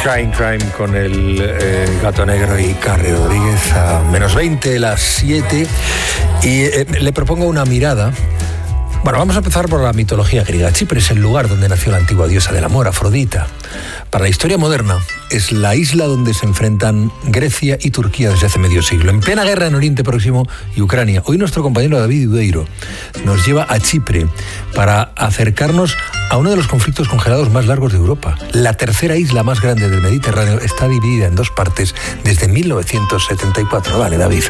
Crime con el Gato Negro y Carrie Rodríguez a menos 20, las 7. Y le propongo una mirada. Bueno, vamos a empezar por la mitología griega. Chipre es el lugar donde nació la antigua diosa del amor, Afrodita. Para la historia moderna, es la isla donde se enfrentan Grecia y Turquía desde hace medio siglo, en plena guerra en Oriente Próximo y Ucrania. Hoy nuestro compañero David Udeiro nos lleva a Chipre para acercarnos a uno de los conflictos congelados más largos de Europa. La tercera isla más grande del Mediterráneo está dividida en dos partes desde 1974. Vale, David.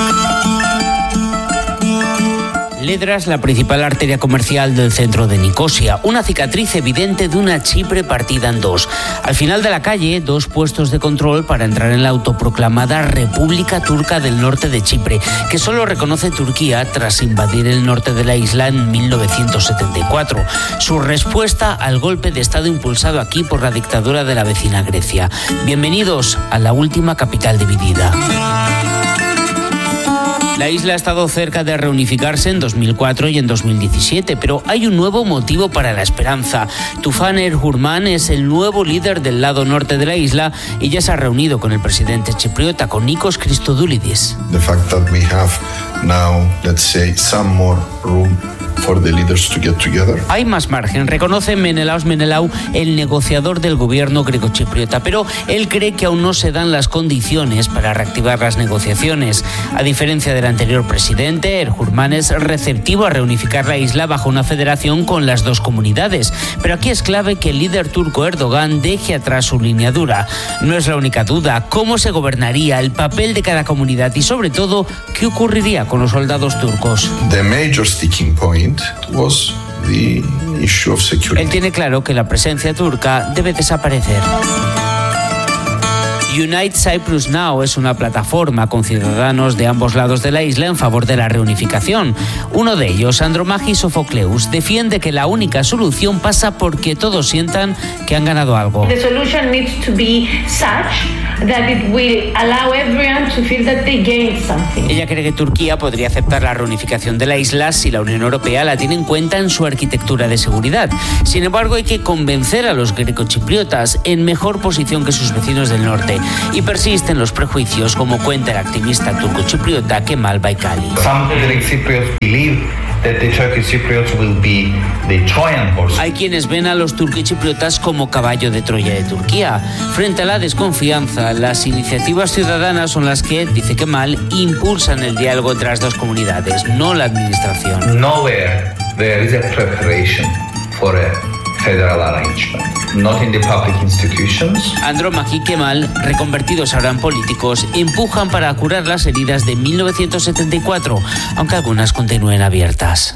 Ledra es la principal arteria comercial del centro de Nicosia, una cicatriz evidente de una Chipre partida en dos. Al final de la calle, dos puestos de control para entrar en la autoproclamada República Turca del Norte de Chipre, que solo reconoce Turquía tras invadir el norte de la isla en 1974. Su respuesta al golpe de Estado impulsado aquí por la dictadura de la vecina Grecia. Bienvenidos a la última capital dividida. La isla ha estado cerca de reunificarse en 2004 y en 2017, pero hay un nuevo motivo para la esperanza. Tufan Erhurman es el nuevo líder del lado norte de la isla y ya se ha reunido con el presidente chipriota, con Nikos Christodoulidis. The fact that we have now, let's say, some more room for the leaders to get together. Hay más margen, reconoce Menelaos Menelau, el negociador del gobierno greco-chipriota, pero él cree que aún no se dan las condiciones para reactivar las negociaciones. A diferencia del anterior presidente, Erhurman es receptivo a reunificar la isla bajo una federación con las dos comunidades. Pero aquí es clave que el líder turco Erdogan deje atrás su línea dura. No es la única duda. ¿Cómo se gobernaría? El papel de cada comunidad y, sobre todo, ¿qué ocurriría con los soldados turcos? The major sticking point was the issue of security. Él tiene claro que la presencia turca debe desaparecer. Unite Cyprus Now es una plataforma con ciudadanos de ambos lados de la isla en favor de la reunificación. Uno de ellos, Andromachis Sofocleus, defiende que la única solución pasa porque todos sientan que han ganado algo. The solution needs to be such that it will allow everyone to feel that they gained something. Ella cree que Turquía podría aceptar la reunificación de la isla si la Unión Europea la tiene en cuenta en su arquitectura de seguridad. Sin embargo, hay que convencer a los grecochipriotas en mejor posición que sus vecinos del norte. Y persisten los prejuicios, como cuenta el activista turco-chipriota Kemal Baykali. Hay quienes ven a los turcochipriotas como caballo de Troya de Turquía. Frente a la desconfianza, las iniciativas ciudadanas son las que, dice Kemal, impulsan el diálogo entre las dos comunidades, no la administración. Nowhere there is a preparation for a federal arrangement, not in the public institutions. Andromachi y Kemal, reconvertidos ahora en políticos, empujan para curar las heridas de 1974, aunque algunas continúen abiertas.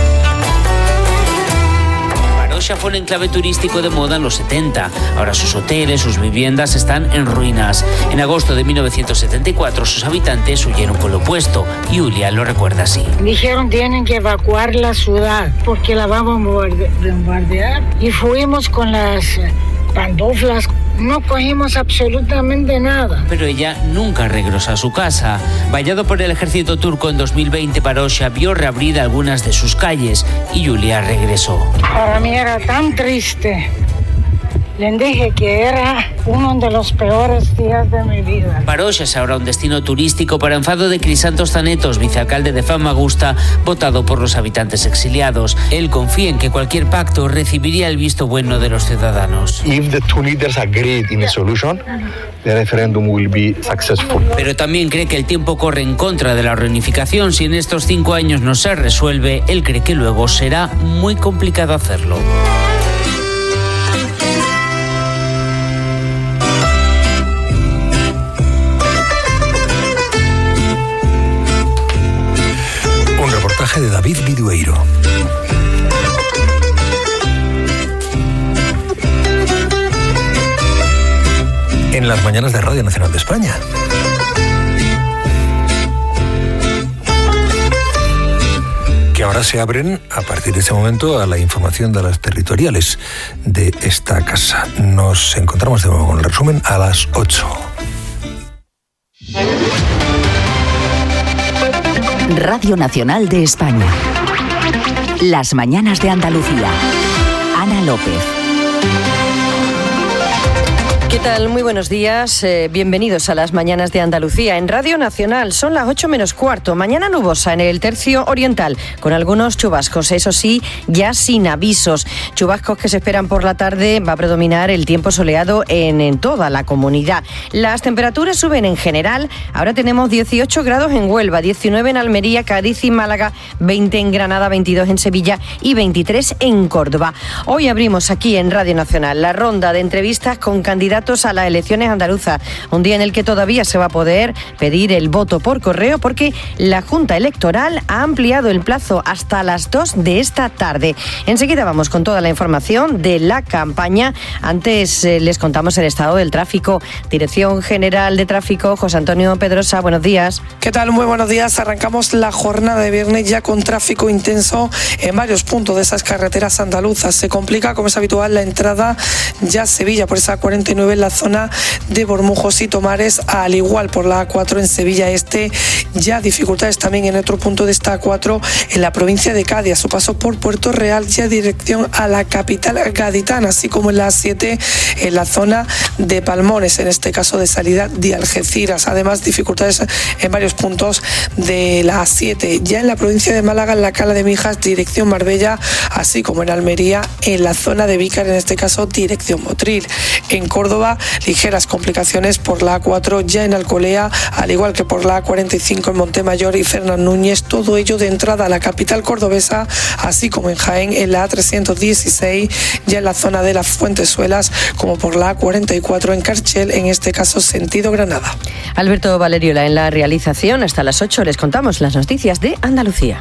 Varosha fue un enclave turístico de moda en los 70. Ahora sus hoteles, sus viviendas están en ruinas. En agosto de 1974 sus habitantes huyeron con lo opuesto. Yulia lo recuerda así. Dijeron tienen que evacuar la ciudad porque la vamos a bombardear. Y fuimos con las pantuflas. No cogimos absolutamente nada. Pero ella nunca regresó a su casa. Vallado por el ejército turco en 2020, Varosha vio reabrir algunas de sus calles y Yulia regresó. Para mí era tan triste. Les dije que era uno de los peores días de mi vida. Varosha es ahora un destino turístico para enfado de Crisantos Zanetos, vicealcalde de Famagusta, votado por los habitantes exiliados. Él confía en que cualquier pacto recibiría el visto bueno de los ciudadanos. If the two leaders agreed in a solution, the referendum will be successful. Pero también cree que el tiempo corre en contra de la reunificación. Si en estos 5 años no se resuelve, él cree que luego será muy complicado hacerlo. De David Vidueiro. En las mañanas de Radio Nacional de España. Que ahora se abren a partir de ese momento a la información de las territoriales de esta casa. Nos encontramos de nuevo con el resumen a las 8. Radio Nacional de España. Las mañanas de Andalucía. Ana López. ¿Qué tal? Muy buenos días. Bienvenidos a las mañanas de Andalucía en Radio Nacional. Son las 8 menos cuarto. Mañana nubosa en el tercio oriental, con algunos chubascos, eso sí, ya sin avisos. Chubascos que se esperan por la tarde. Va a predominar el tiempo soleado en toda la comunidad. Las temperaturas suben en general. Ahora tenemos 18 grados en Huelva, 19 en Almería, Cádiz y Málaga, 20 en Granada, 22 en Sevilla y 23 en Córdoba. Hoy abrimos aquí en Radio Nacional la ronda de entrevistas con candidatos a las elecciones andaluzas, un día en el que todavía se va a poder pedir el voto por correo porque la Junta Electoral ha ampliado el plazo hasta las 2 de esta tarde. Enseguida vamos con toda la información de la campaña. Antes les contamos el estado del tráfico. Dirección General de Tráfico, José Antonio Pedrosa, buenos días. ¿Qué tal? Muy buenos días. Arrancamos la jornada de viernes ya con tráfico intenso en varios puntos de esas carreteras andaluzas. Se complica, como es habitual, la entrada ya a Sevilla por esa 49 en la zona de Bormujos y Tomares, al igual por la A4 en Sevilla Este. Ya dificultades también en otro punto de esta A4 en la provincia de Cádiz, a su paso por Puerto Real, ya dirección a la capital gaditana, así como en la A7 en la zona de Palmones, en este caso de salida de Algeciras. Además, dificultades en varios puntos de la A7, ya en la provincia de Málaga, en la Cala de Mijas, dirección Marbella, así como en Almería, en la zona de Vícar, en este caso dirección Motril. En Córdoba, ligeras complicaciones por la A4 ya en Alcolea, al igual que por la A45 en Montemayor y Fernán Núñez, todo ello de entrada a la capital cordobesa, así como en Jaén en la A316, ya en la zona de las Fuentesuelas, como por la A44 en Carchel, en este caso sentido Granada. Alberto Valeriola en la realización. Hasta las 8 les contamos las noticias de Andalucía.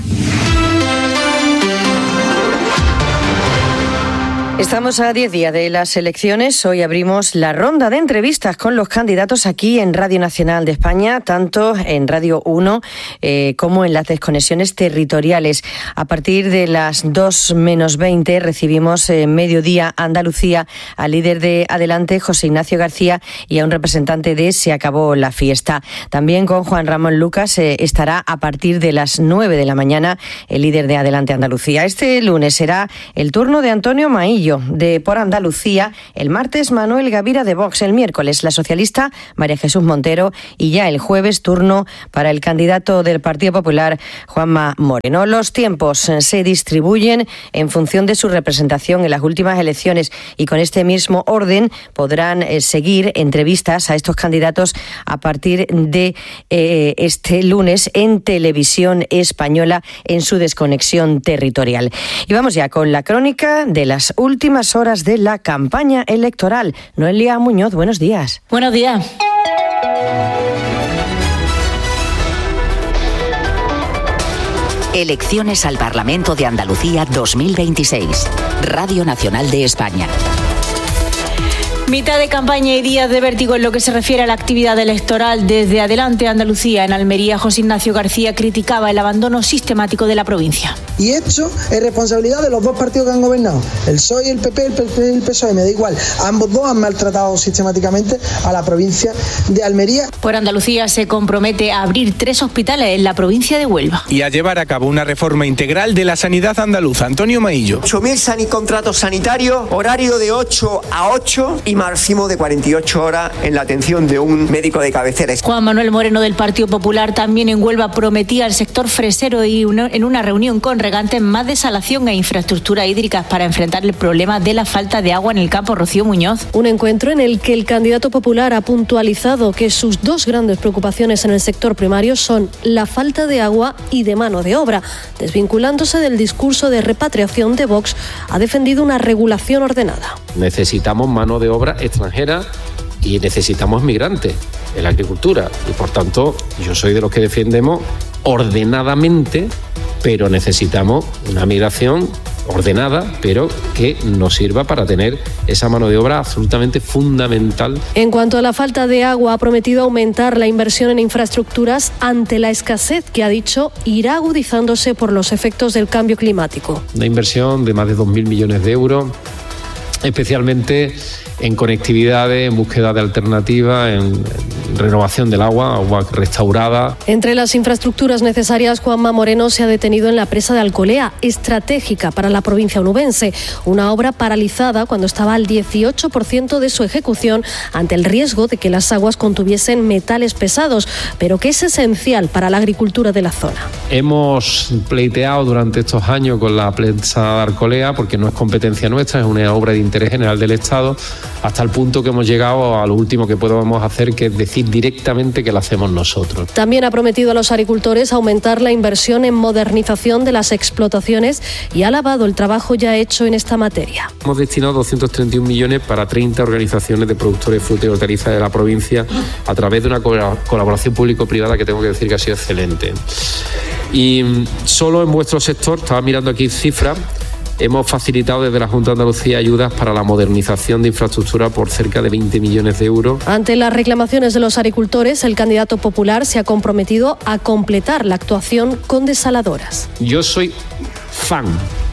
Estamos a 10 días de las elecciones. Hoy abrimos la ronda de entrevistas con los candidatos aquí en Radio Nacional de España, tanto en Radio 1 como en las desconexiones territoriales. A partir de las 2 menos 20 recibimos en Mediodía Andalucía al líder de Adelante, José Ignacio García, y a un representante de Se Acabó la Fiesta. También con Juan Ramón Lucas estará a partir de las 9 de la mañana el líder de Adelante Andalucía. Este lunes será el turno de Antonio Maillo de Por Andalucía, el martes Manuel Gavira de Vox, el miércoles la socialista María Jesús Montero y ya el jueves turno para el candidato del Partido Popular, Juanma Moreno. Los tiempos se distribuyen en función de su representación en las últimas elecciones y con este mismo orden podrán seguir entrevistas a estos candidatos a partir de este lunes en Televisión Española en su desconexión territorial. Y vamos ya con la crónica de las últimas horas de la campaña electoral. Noelia Muñoz, buenos días. Buenos días. Elecciones al Parlamento de Andalucía 2026. Radio Nacional de España. Mitad de campaña y días de vértigo en lo que se refiere a la actividad electoral. Desde Adelante Andalucía, en Almería, José Ignacio García criticaba el abandono sistemático de la provincia. Y esto es responsabilidad de los dos partidos que han gobernado, el PSOE y el PP, el PSOE, me da igual. Ambos dos han maltratado sistemáticamente a la provincia de Almería. Por Andalucía se compromete a abrir 3 hospitales en la provincia de Huelva. Y a llevar a cabo una reforma integral de la sanidad andaluza. Antonio Maillo. 8.000 contratos sanitarios, horario de 8 a 8 y máximo de 48 horas en la atención de un médico de cabecera. Juan Manuel Moreno del Partido Popular también en Huelva prometía al sector fresero y en una reunión con regantes más desalación e infraestructura hídricas para enfrentar el problema de la falta de agua en el campo. Rocío Muñoz. Un encuentro en el que el candidato popular ha puntualizado que sus dos grandes preocupaciones en el sector primario son la falta de agua y de mano de obra. Desvinculándose del discurso de repatriación de Vox, ha defendido una regulación ordenada. Necesitamos mano de obra extranjera y necesitamos migrantes en la agricultura. Y por tanto, yo soy de los que defendemos ordenadamente, pero necesitamos una migración ordenada, pero que nos sirva para tener esa mano de obra absolutamente fundamental. En cuanto a la falta de agua, ha prometido aumentar la inversión en infraestructuras ante la escasez que, ha dicho, irá agudizándose por los efectos del cambio climático. Una inversión de más de 2.000 millones de euros, especialmente en conectividades, en búsqueda de alternativas, en renovación del agua restaurada. Entre las infraestructuras necesarias, Juanma Moreno se ha detenido en la presa de Alcolea, estratégica para la provincia onubense, una obra paralizada cuando estaba al 18% de su ejecución ante el riesgo de que las aguas contuviesen metales pesados, pero que es esencial para la agricultura de la zona. Hemos pleiteado durante estos años con la presa de Alcolea porque no es competencia nuestra, es una obra de interés general del Estado, hasta el punto que hemos llegado a lo último que podemos hacer, que es decir directamente que la hacemos nosotros. También ha prometido a los agricultores aumentar la inversión en modernización de las explotaciones y ha alabado el trabajo ya hecho en esta materia. Hemos destinado 231 millones para 30 organizaciones de productores de fruta y hortalizas de la provincia a través de una colaboración público-privada que tengo que decir que ha sido excelente. Y solo en vuestro sector, estaba mirando aquí cifras, hemos facilitado desde la Junta de Andalucía ayudas para la modernización de infraestructura por cerca de 20 millones de euros. Ante las reclamaciones de los agricultores, el candidato popular se ha comprometido a completar la actuación con desaladoras. Yo soy fan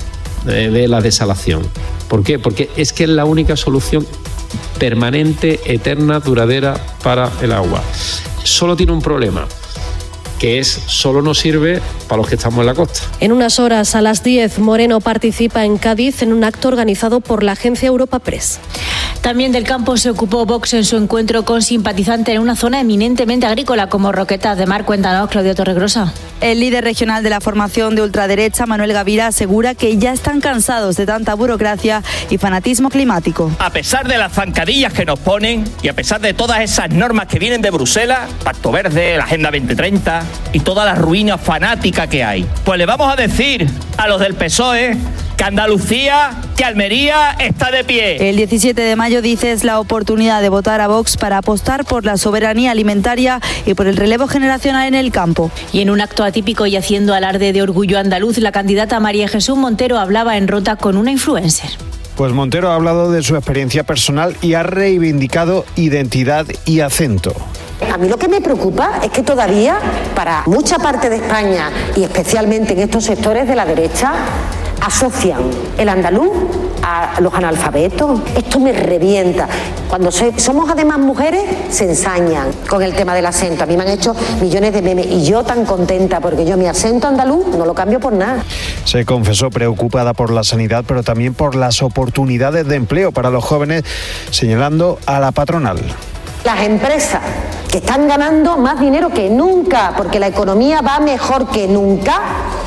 de la desalación. ¿Por qué? Porque es que es la única solución permanente, eterna, duradera para el agua. Solo tiene un problema, que solo nos sirve para los que estamos en la costa. En unas horas, a las 10, Moreno participa en Cádiz en un acto organizado por la agencia Europa Press. También del campo se ocupó Vox en su encuentro con simpatizantes en una zona eminentemente agrícola como Roquetas de Mar. Cuéntanos, Claudia Torregrosa. El líder regional de la formación de ultraderecha, Manuel Gavira, asegura que ya están cansados de tanta burocracia y fanatismo climático. A pesar de las zancadillas que nos ponen y a pesar de todas esas normas que vienen de Bruselas, Pacto Verde, la Agenda 2030 y toda la ruina fanática que hay, pues le vamos a decir a los del PSOE que Andalucía, que Almería está de pie. El 17 de mayo, dice, es la oportunidad de votar a Vox para apostar por la soberanía alimentaria y por el relevo generacional en el campo. Y en un acto atípico y haciendo alarde de orgullo andaluz, la candidata María Jesús Montero hablaba en Rota con una influencer. Pues Montero ha hablado de su experiencia personal y ha reivindicado identidad y acento. A mí lo que me preocupa es que todavía, para mucha parte de España y especialmente en estos sectores de la derecha, asocian el andaluz a los analfabetos. Esto me revienta. Cuando somos además mujeres, se ensañan con el tema del acento. A mí me han hecho millones de memes y yo tan contenta porque yo mi acento andaluz no lo cambio por nada. Se confesó preocupada por la sanidad, pero también por las oportunidades de empleo para los jóvenes, señalando a la patronal. Las empresas que están ganando más dinero que nunca, porque la economía va mejor que nunca,